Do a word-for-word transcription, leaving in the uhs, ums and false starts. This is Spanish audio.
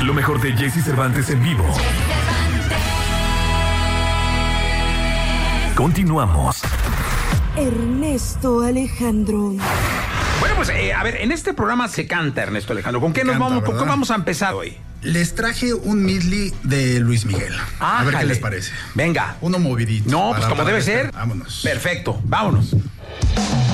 Lo mejor de Jesse Cervantes en vivo. Continuamos. Ernesto Alejandro. Bueno, pues, eh, a ver, en este programa se canta, Ernesto Alejandro. ¿Con qué nos Canta, vamos, ¿con qué ¿verdad? vamos a empezar hoy? Les traje un medley de Luis Miguel. Ah, a ver jale. qué les parece. Venga. Uno movidito. No, pues para- como para debe que- ser. Vámonos. Perfecto, vámonos.